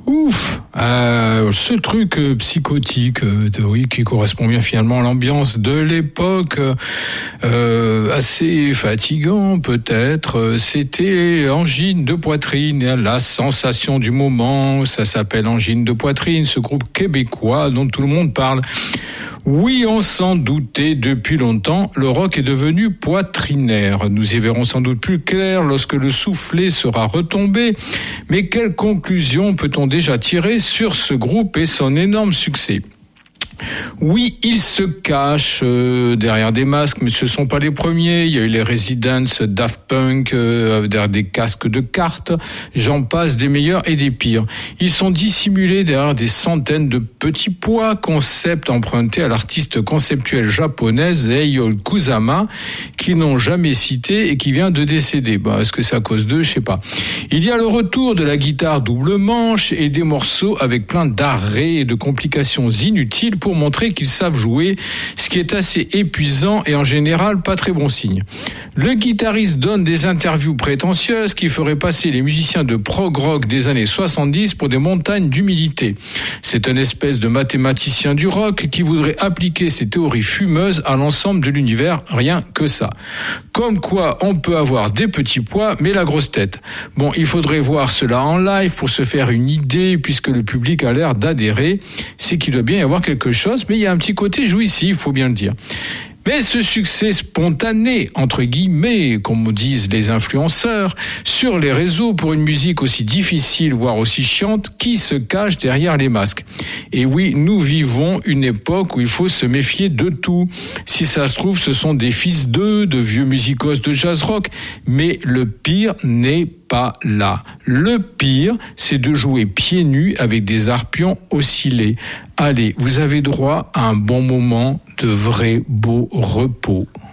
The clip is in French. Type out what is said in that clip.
Ce truc psychotique, oui, qui correspond bien finalement à l'ambiance de l'époque, assez fatigant peut-être. C'était angine de poitrine, la sensation du moment. Ça s'appelle angine de poitrine, ce groupe québécois dont tout le monde parle. Oui, on s'en doutait depuis longtemps, le rock est devenu poitrinaire. Nous y verrons sans doute plus clair lorsque le soufflet sera retombé. Mais quelle conclusion peut-on déjà tirer sur ce groupe et son énorme succès ? Oui, ils se cachent derrière des masques, mais ce ne sont pas les premiers. Il y a eu les Residents, Daft Punk, derrière des casques de cartes. J'en passe des meilleurs et des pires. Ils sont dissimulés derrière des centaines de petits pois, concept emprunté à l'artiste conceptuelle japonaise Eiyō Kusama, qu'ils n'ont jamais cité et qui vient de décéder. Est-ce que c'est à cause d'eux ? Je sais pas. Il y a le retour de la guitare double manche et des morceaux avec plein d'arrêts et de complications inutiles pour montrer qu'ils savent jouer, ce qui est assez épuisant et en général pas très bon signe. Le guitariste donne des interviews prétentieuses qui feraient passer les musiciens de prog rock des années 70 pour des montagnes d'humilité. C'est une espèce de mathématicien du rock qui voudrait appliquer ses théories fumeuses à l'ensemble de l'univers, rien que ça. Comme quoi on peut avoir des petits pois mais la grosse tête. Bon, il faudrait voir cela en live pour se faire une idée, puisque le public a l'air d'adhérer. C'est qu'il doit bien y avoir quelque chose, mais il y a un petit côté jouissif, il faut bien le dire. Mais ce succès spontané, entre guillemets, comme disent les influenceurs, sur les réseaux pour une musique aussi difficile, voire aussi chiante, qui se cache derrière les masques ? Et oui, nous vivons une époque où il faut se méfier de tout. Si ça se trouve, ce sont des fils d'eux, de vieux musicos de jazz rock, mais le pire n'est pas là. Le pire, c'est de jouer pieds nus avec des arpions oscillés. Allez, vous avez droit à un bon moment de vrai beau repos.